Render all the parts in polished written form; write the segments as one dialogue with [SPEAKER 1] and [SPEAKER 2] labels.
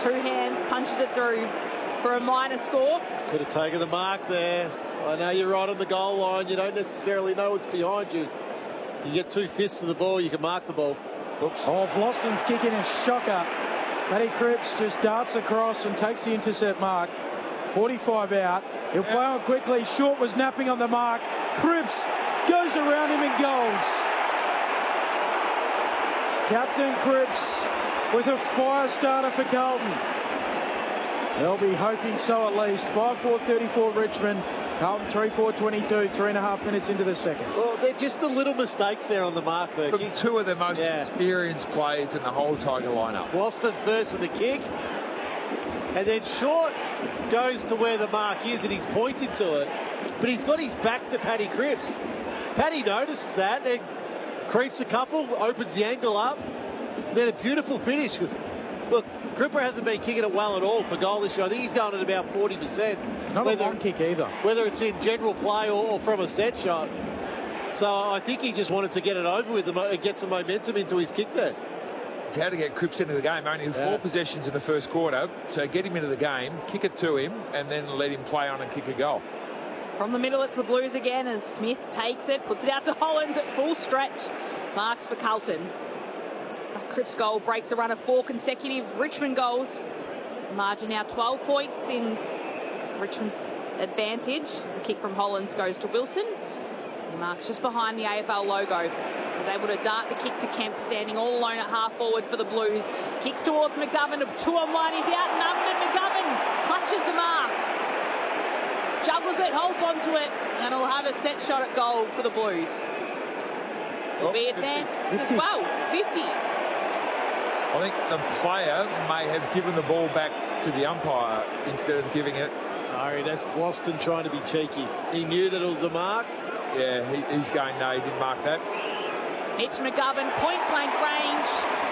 [SPEAKER 1] Two hands, punches it through for a minor score.
[SPEAKER 2] Could have taken the mark there. I know you're right on the goal line. You don't necessarily know what's behind you. You get 2 fists to the ball, you can mark the ball. Oops.
[SPEAKER 3] Oh, Vlastuin's kicking a shocker. Paddy Cripps just darts across and takes the intercept mark. 45 out. He'll play on quickly. Short was napping on the mark. Cripps goes around him and goes. Captain Cripps with a fire starter for Carlton. They'll be hoping so at least. 5-4-34 Richmond. Carlton 3-4-22, 3.5 minutes into the second.
[SPEAKER 2] Well, they're just the little mistakes there on the mark, Berkey.
[SPEAKER 4] From two of the most experienced players in the whole Tiger lineup.
[SPEAKER 2] Vlastuin first with the kick, and then Short goes to where the mark is and he's pointed to it, but he's got his back to Paddy Cripps. Paddy notices that and creeps a couple, opens the angle up, then a beautiful finish. Because look, Cripper hasn't been kicking it well at all for goal this year. I think he's going at about 40%.
[SPEAKER 3] Not a long kick either.
[SPEAKER 2] Whether it's in general play or from a set shot. So I think he just wanted to get it over with and get some momentum into his kick there.
[SPEAKER 4] It's how to get Cripps into the game. Only 4 possessions in the first quarter. So get him into the game, kick it to him, and then let him play on and kick a goal.
[SPEAKER 1] From the middle, it's the Blues again as Smith takes it, puts it out to Hollands at full stretch. Marks for Carlton. Cripps' goal breaks a run of 4 consecutive Richmond goals. Margin now 12 points in Richmond's advantage. The kick from Hollands goes to Wilson. He marks just behind the AFL logo. He's able to dart the kick to Kemp, standing all alone at half forward for the Blues. Kicks towards McGovern, 2-on-1. He's outnumbered, and McGovern clutches the mark. Juggles it, holds onto it, and he'll have a set shot at goal for the Blues. It'll be advanced as well, 50.
[SPEAKER 4] I think the player may have given the ball back to the umpire instead of giving it.
[SPEAKER 2] No, that's Vlastuin trying to be cheeky. He knew that it was a mark.
[SPEAKER 4] Yeah, he's going, no, he didn't mark that.
[SPEAKER 1] Mitch McGovern, point-blank range,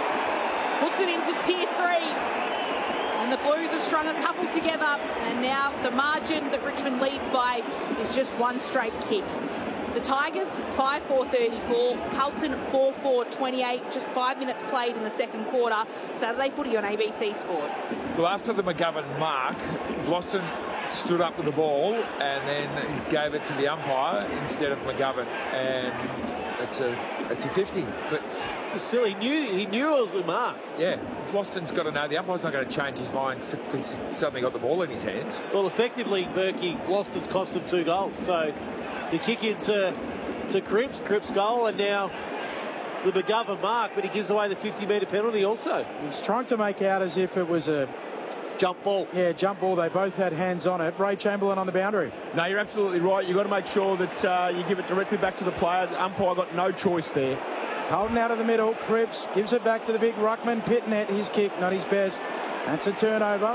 [SPEAKER 1] puts it into tier 3. And the Blues have strung a couple together. And now the margin that Richmond leads by is just 1 straight kick. The Tigers, 5-4-34. Carlton, 4-4-28. Just 5 minutes played in the second quarter. Saturday footy on ABC Sport.
[SPEAKER 4] Well, after the McGovern mark, Vlastuin stood up with the ball and then gave it to the umpire instead of McGovern. And it's a 50. But
[SPEAKER 2] it's silly. He knew it was a mark.
[SPEAKER 4] Yeah, Vlastuin's got to know the umpire's not going to change his mind because he's suddenly got the ball in his hands.
[SPEAKER 2] Well, effectively, Berkey, Vlastuin's cost him 2 goals. So the kick into Cripps goal, and now the McGovern mark, but he gives away the 50-metre penalty also.
[SPEAKER 3] He's trying to make out as if it was a
[SPEAKER 2] jump ball.
[SPEAKER 3] Yeah, jump ball. They both had hands on it. Ray Chamberlain on the boundary.
[SPEAKER 5] No, you're absolutely right. You've got to make sure that you give it directly back to the player. The umpire got no choice there.
[SPEAKER 3] Carlton out of the middle. Cripps gives it back to the big ruckman. Pitnet, his kick, not his best. That's a turnover.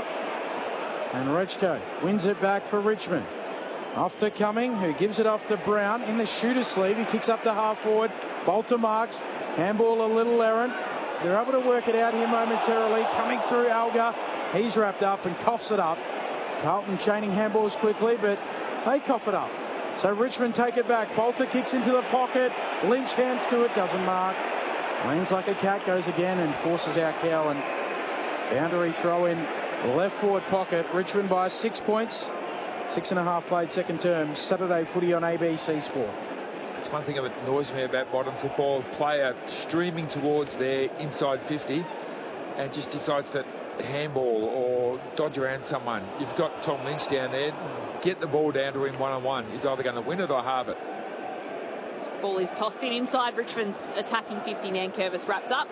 [SPEAKER 3] And Rechko wins it back for Richmond. Off to Cumming, who gives it off to Brown in the shooter's sleeve. He kicks up to half forward. Bolter marks. Handball a little errant. They're able to work it out here momentarily. Coming through Alga. He's wrapped up and coughs it up. Carlton chaining handballs quickly, but they cough it up. So Richmond take it back. Bolter kicks into the pocket. Lynch hands to it, doesn't mark. Lands like a cat, goes again and forces out Cowan. Boundary throw in left forward pocket. Richmond by 6 points. 6.5 played second term. Saturday footy on ABC Sport.
[SPEAKER 4] It's one thing that annoys me about modern football. Player streaming towards their inside 50 and just decides to handball or dodge around someone. You've got Tom Lynch down there. Get the ball down to him one-on-one. He's either going to win it or halve it.
[SPEAKER 1] Ball is tossed in inside Richmond's attacking 50. Nankervis wrapped up.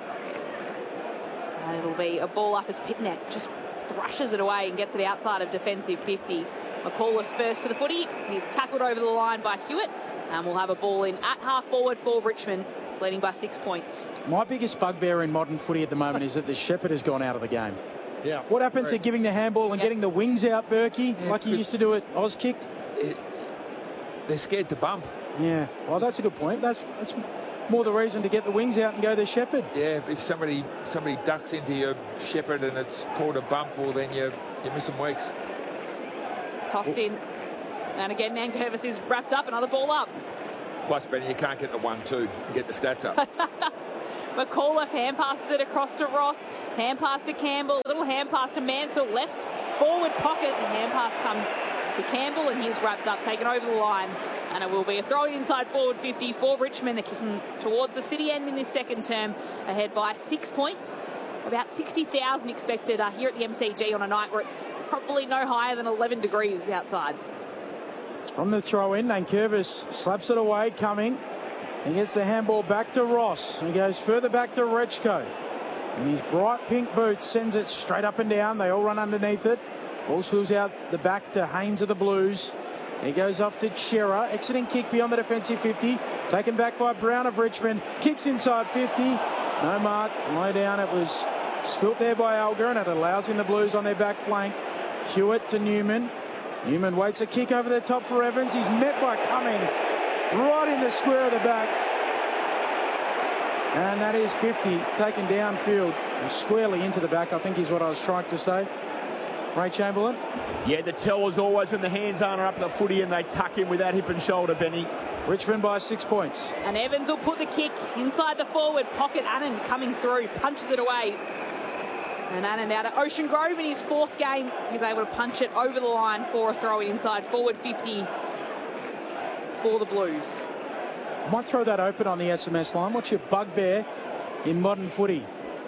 [SPEAKER 1] And it'll be a ball up as Pitnet just thrushes it away and gets it outside of defensive 50. McCallus first to the footy. He's tackled over the line by Hewitt. And we'll have a ball in at half forward for Richmond, leading by 6 points.
[SPEAKER 3] My biggest bugbear in modern footy at the moment is that the shepherd has gone out of the game.
[SPEAKER 2] Yeah.
[SPEAKER 3] What happened to giving the handball and getting the wings out, Berkey, like he used to do at Auskick?
[SPEAKER 4] They're scared to bump.
[SPEAKER 3] Yeah, well, that's a good point. That's more the reason to get the wings out and go the shepherd.
[SPEAKER 4] Yeah, if somebody ducks into your shepherd and it's called a bump, well, then you're missing weeks.
[SPEAKER 1] Tossed in. And again, Nankervis is wrapped up. Another ball up.
[SPEAKER 4] Plus, Benny, you can't get the 1-2 and get the stats up.
[SPEAKER 1] McAuliffe hand passes it across to Ross. Hand pass to Campbell. Little hand pass to Mansell. Left forward pocket. The hand pass comes to Campbell, and he's wrapped up, taken over the line. And it will be a throw inside forward 50 for Richmond. They're kicking towards the city end in this second term, ahead by 6 points. About 60,000 expected here at the MCG on a night where it's probably no higher than 11 degrees outside.
[SPEAKER 3] On the throw in, Nankervis slaps it away, coming. He gets the handball back to Ross. He goes further back to Rechko. And his bright pink boots sends it straight up and down. They all run underneath it. Ball swills out the back to Haynes of the Blues. He goes off to Chera. Exiting kick beyond the defensive 50. Taken back by Brown of Richmond. Kicks inside 50. No mark. Low down. It was spilt there by Alger, and it allows in the Blues on their back flank. Hewitt to Newman. Newman waits a kick over the top for Evans. He's met by Cumming right in the square of the back. And that is 50, taken downfield and squarely into the back, I think is what I was trying to say. Ray Chamberlain?
[SPEAKER 5] Yeah, the tell was always when the hands aren't up the footy and they tuck in with that hip and shoulder, Benny.
[SPEAKER 3] Richmond by 6 points.
[SPEAKER 1] And Evans will put the kick inside the forward pocket. Annan coming through, punches it away. And Annan out at Ocean Grove in his 4th game. He's able to punch it over the line for a throw inside forward 50 for the Blues.
[SPEAKER 3] I might throw that open on the SMS line. What's your bugbear in modern footy?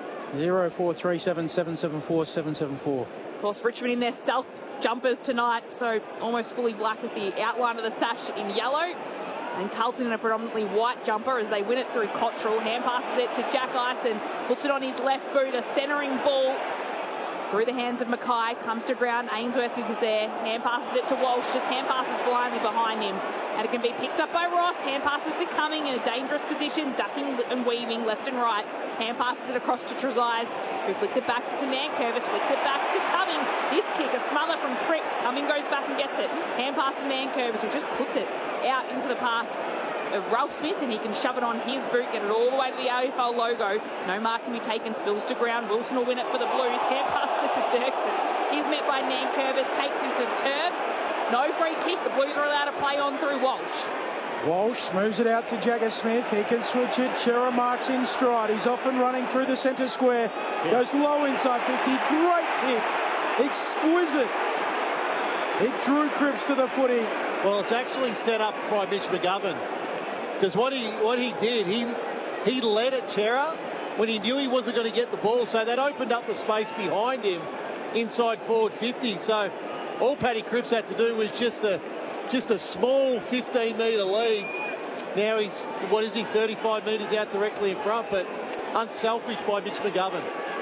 [SPEAKER 3] 0437774774.
[SPEAKER 1] Of course, Richmond in their stealth jumpers tonight, so almost fully black with the outline of the sash in yellow. And Carlton in a predominantly white jumper as they win it through Cottrell. Hand passes it to Jack Ison, puts it on his left boot, a centering ball through the hands of Mackay, comes to ground. Ainsworth is there, hand passes it to Walsh, just hand passes blindly behind him. And it can be picked up by Ross, hand passes to Cumming in a dangerous position, ducking and weaving left and right. Hand passes it across to Trezise, who flicks it back to Nankervis, flicks it back to Cumming. This kick, a smother from Cripps. Cumming goes back and gets it. Hand pass to Nankervis, who just puts it out into the path of Ralph Smith, and he can shove it on his boot, get it all the way to the AFL logo. No mark can be taken, spills to ground. Wilson will win it for the Blues. Hand passes it to Dirksen. He's met by Nankervis, takes him to the turf. No free kick. The Blues are allowed to play on through Walsh.
[SPEAKER 3] Walsh moves it out to Jagger Smith. He can switch it. Chera marks in stride. He's off and running through the centre square. Goes low inside 50. Great kick. Exquisite. It drew Cripps to the footy.
[SPEAKER 2] Well, it's actually set up by Mitch McGovern. Because what he did, he led at Chera when he knew he wasn't going to get the ball. So that opened up the space behind him inside forward 50. So all Paddy Cripps had to do was just a small 15-metre lead. Now he's, 35 metres out directly in front, but unselfish by Mitch McGovern.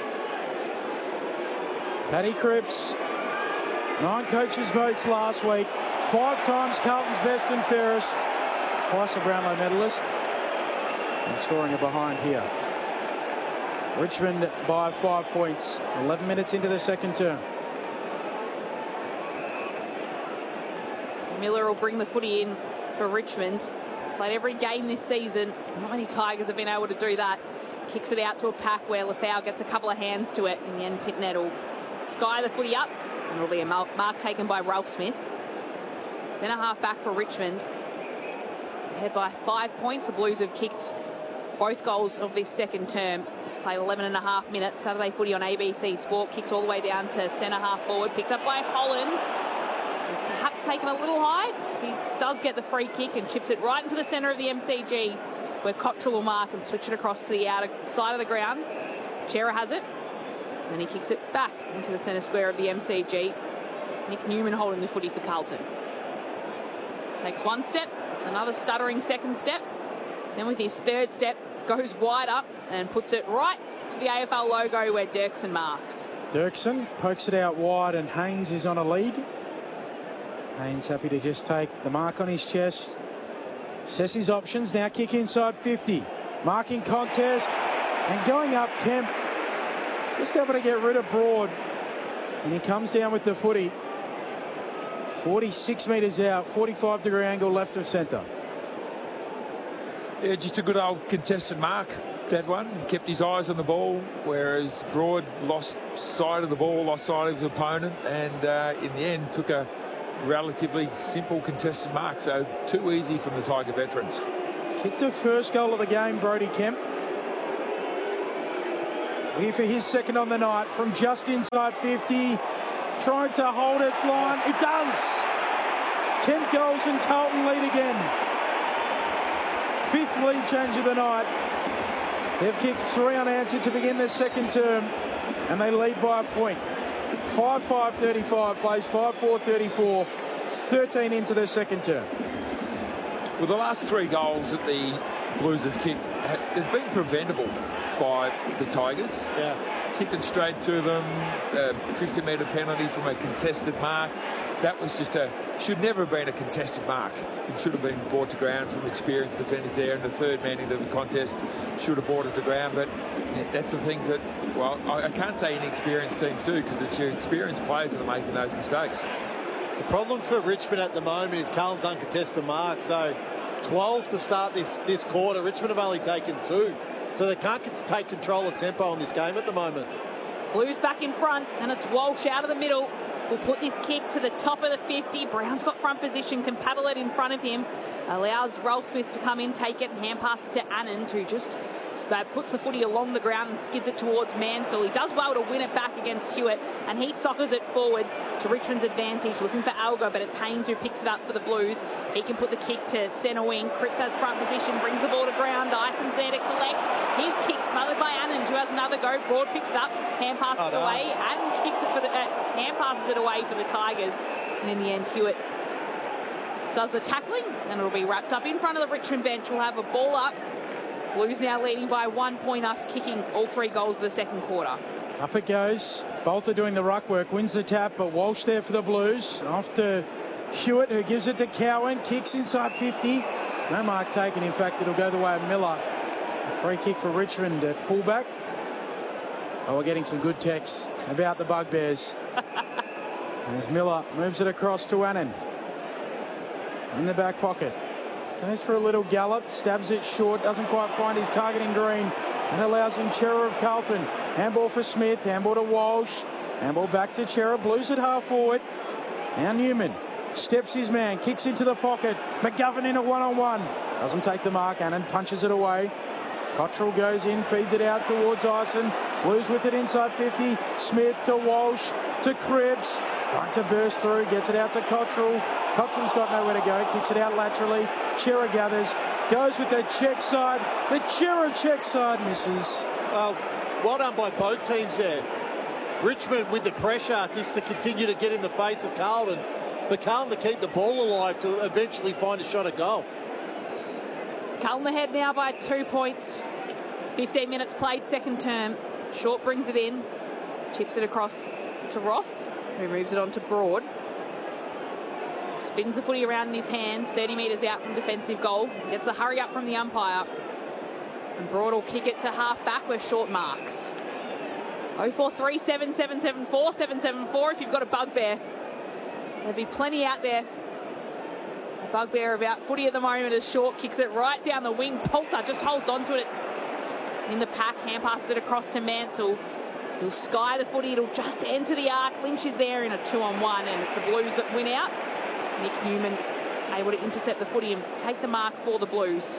[SPEAKER 3] Paddy Cripps, 9 coaches' votes last week, 5 times Carlton's best and fairest, twice a Brownlow medalist, and scoring a behind here. Richmond by 5 points, 11 minutes into the second term.
[SPEAKER 1] So Miller will bring the footy in for Richmond. He's played every game this season. Not many Tigers have been able to do that. Kicks it out to a pack where Lefau gets a couple of hands to it. In the end, Pitnet will sky the footy up, and it'll be a mark taken by Ralph Smith. Centre half back for Richmond. Ahead by 5 points. The Blues have kicked both goals of this second term. Played 11.5 minutes. Saturday footy on ABC Sport. Kicks all the way down to centre half forward. Picked up by Hollins. He's perhaps taken a little high. He does get the free kick and chips it right into the centre of the MCG, where Cottrell will mark and switch it across to the outer side of the ground. Chera has it. And he kicks it back into the centre square of the MCG. Nick Newman holding the footy for Carlton. Takes one step, another stuttering second step. Then with his third step, goes wide up and puts it right to the AFL logo where Dirksen marks.
[SPEAKER 3] Dirksen pokes it out wide, and Haynes is on a lead. Haynes happy to just take the mark on his chest. Assess his options. Now kick inside 50. Marking contest. And going up, Kemp. Just able to get rid of Broad. And he comes down with the footy. 46 metres out. 45-degree angle left of centre.
[SPEAKER 4] Yeah, just a good old contested mark, that one. Kept his eyes on the ball, whereas Broad lost sight of the ball, lost sight of his opponent, and in the end took a relatively simple contested mark. So too easy from the Tiger veterans.
[SPEAKER 3] Kicked the first goal of the game, Brody Kemp. Here for his second on the night from just inside 50. Trying to hold its line. It does. Kent goals and Carlton lead again. Fifth lead change of the night. They've kicked 3 unanswered to begin their second term, and they lead by a point. 5-5-35 plays 5-4-34, 13 into their second term.
[SPEAKER 4] Well, the last 3 goals that the Blues have kicked have been preventable by the Tigers.
[SPEAKER 2] Yeah.
[SPEAKER 4] Kicked it straight to them, 50-metre penalty from a contested mark. That was just should never have been a contested mark. It should have been brought to ground from experienced defenders there, and the third man into the contest should have brought it to ground. But that's the things that, well, I can't say inexperienced teams do, because it's your experienced players that are making those mistakes.
[SPEAKER 2] The problem for Richmond at the moment is Carlton's uncontested mark. So 12 to start this quarter. Richmond have only taken 2. So they can't take control of tempo in this game at the moment.
[SPEAKER 1] Blues back in front, and it's Walsh out of the middle. Will put this kick to the top of the 50. Brown's got front position, can paddle it in front of him. Allows Ralph Smith to come in, take it, and hand pass it to Annan, who just puts the footy along the ground and skids it towards Mansell. He does well to win it back against Hewitt, and he soccers it forward to Richmond's advantage, looking for Alga, but it's Haynes who picks it up for the Blues. He can put the kick to centre wing. Cripps has front position, brings the ball to ground. Dyson's there to collect. His kick smothered by Annan, who has another go. Broad picks it up, hand passes it away. Annan kicks it for the hand passes it away for the Tigers, and in the end, Hewitt does the tackling, and it'll be wrapped up in front of the Richmond bench. We'll have a ball up. Blues now leading by 1 point after kicking all 3 goals of the second quarter.
[SPEAKER 3] Up it goes. Bolter doing the ruck work, wins the tap, but Walsh there for the Blues. Off to Hewitt, who gives it to Cowan, kicks inside 50. No mark taken. In fact, it'll go the way of Miller. A free kick for Richmond at fullback. Oh, we're getting some good texts about the Bugbears. As Miller moves it across to Annan. In the back pocket. Goes for a little gallop, stabs it short, doesn't quite find his target in green, and allows him Chera of Carlton. Handball for Smith, handball to Walsh, handball back to Chera, Blues at half forward. Now Newman steps his man, kicks into the pocket. McGovern in a one-on-one. Doesn't take the mark, Annan punches it away. Cottrell goes in, feeds it out towards Ison. Blues with it inside 50. Smith to Walsh to Cripps. Trying to burst through, gets it out to Cottrell. Cottrell's got nowhere to go, kicks it out laterally. Chera gathers, goes with the check side. The Chera check side misses.
[SPEAKER 2] Well done by both teams there. Richmond with the pressure just to continue to get in the face of Carlton, but Carlton to keep the ball alive to eventually find a shot at goal.
[SPEAKER 1] Carlton ahead now by 2 points. 15 minutes played, second term. Short brings it in, chips it across to Ross, who moves it on to Broad. Spins the footy around in his hands, 30 metres out from defensive goal. Gets the hurry up from the umpire. And Broad will kick it to half back with short marks. 0437 774 774 if you've got a bugbear. There'll be plenty out there. A bugbear about footy at the moment as Short kicks it right down the wing. Poulter just holds onto it in the pack, hand passes it across to Mansell. He'll sky the footy, it'll just enter the arc. Lynch is there in a 2-on-1, and it's the Blues that win out. Nick Newman able to intercept the footy and take the mark for the Blues.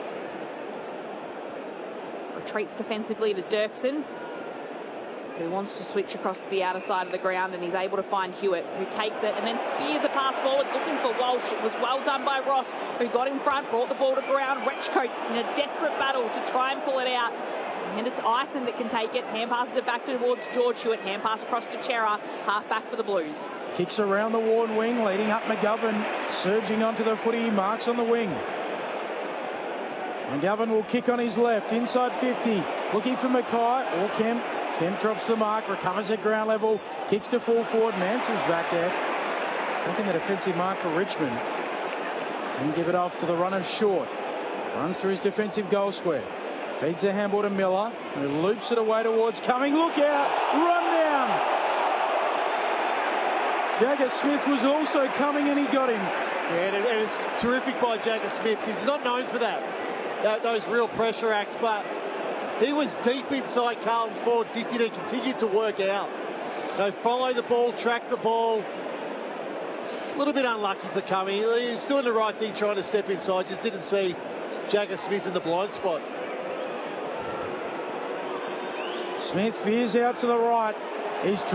[SPEAKER 1] Retreats defensively to Dirksen, who wants to switch across to the outer side of the ground, and he's able to find Hewitt, who takes it and then spears a pass forward looking for Walsh. It was well done by Ross, who got in front, brought the ball to ground. Retchcote in a desperate battle to try and pull it out. And it's Ison that can take it. Hand passes it back towards George Hewitt. Hand pass across to Chera. Half back for the Blues.
[SPEAKER 3] Kicks around the Warren wing, leading up McGovern. Surging onto the footy, marks on the wing. McGovern will kick on his left, inside 50. Looking for Mackay or Kemp. Kemp drops the mark, recovers at ground level. Kicks to full forward. Mansell's back there. Taking the defensive mark for Richmond. And give it off to the runner Short. Runs through his defensive goal square. Feeds a handball to Miller, who loops it away towards Cumming. Look out! Run down! Jagger Smith was also coming and he got him.
[SPEAKER 2] Yeah, and it's terrific by Jagger Smith. He's not known for that, those real pressure acts, but he was deep inside Carlton's forward 50 and continued to work out. They follow the ball, track the ball. A little bit unlucky for Cumming. He was doing the right thing trying to step inside, just didn't see Jagger Smith in the blind spot.
[SPEAKER 3] Smith veers out to the right. He's